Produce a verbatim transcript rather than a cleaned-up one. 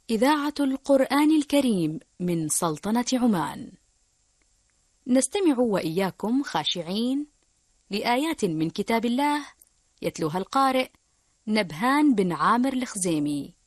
إذاعة القرآن الكريم من سلطنة عمان. نستمع وإياكم خاشعين لآيات من كتاب الله يتلوها القارئ نبهان بن عامر الخزيمي.